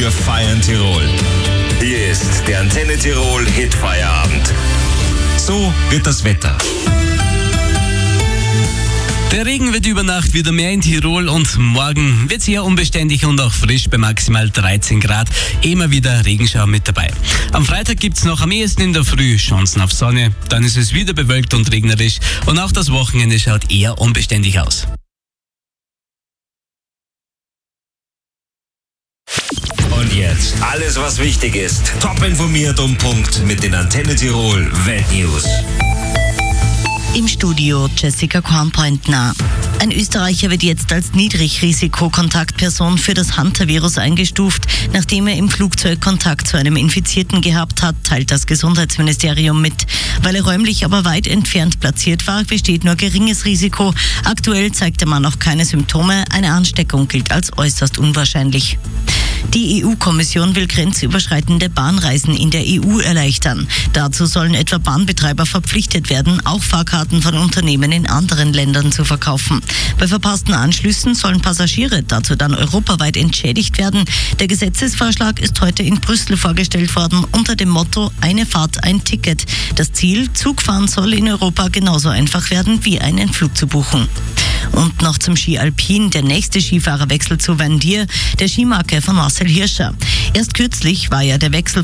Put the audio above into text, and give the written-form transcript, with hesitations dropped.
Wir feiern Tirol. Hier ist der Antenne Tirol Hitfeierabend. So wird das Wetter. Der Regen wird über Nacht wieder mehr in Tirol und morgen wird es eher unbeständig und auch frisch bei maximal 13 Grad. Immer wieder Regenschauer mit dabei. Am Freitag gibt es noch am ehesten in der Früh Chancen auf Sonne, dann ist es wieder bewölkt und regnerisch und auch das Wochenende schaut eher unbeständig aus. Und jetzt alles, was wichtig ist. Top informiert um Punkt mit den Antenne Tirol Weltnews. Im Studio Jessica Kornpointner. Ein Österreicher wird jetzt als Niedrigrisikokontaktperson für das Hunter-Virus eingestuft, nachdem er im Flugzeug Kontakt zu einem Infizierten gehabt hat, teilt das Gesundheitsministerium mit. Weil er räumlich aber weit entfernt platziert war, besteht nur geringes Risiko. Aktuell zeigt der Mann noch keine Symptome. Eine Ansteckung gilt als äußerst unwahrscheinlich. Die EU-Kommission will grenzüberschreitende Bahnreisen in der EU erleichtern. Dazu sollen etwa Bahnbetreiber verpflichtet werden, auch Fahrkarten von Unternehmen in anderen Ländern zu verkaufen. Bei verpassten Anschlüssen sollen Passagiere dazu dann europaweit entschädigt werden. Der Gesetzesvorschlag ist heute in Brüssel vorgestellt worden unter dem Motto Eine Fahrt, ein Ticket. Das Ziel, Zugfahren soll in Europa genauso einfach werden wie einen Flug zu buchen. Und noch zum Ski Alpin, der nächste Skifahrerwechsel zu Van Dier, der Skimarke von Marcel Hirscher. Erst kürzlich war ja der Wechsel